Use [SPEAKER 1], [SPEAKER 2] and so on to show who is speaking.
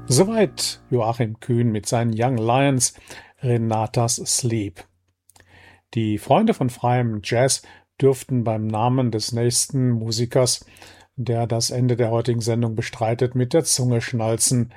[SPEAKER 1] Soweit Joachim Kühn mit seinen Young Lions, Renatas Sleep. Die Freunde von freiem Jazz dürften beim Namen des nächsten Musikers, der das Ende der heutigen Sendung bestreitet, mit der Zunge schnalzen.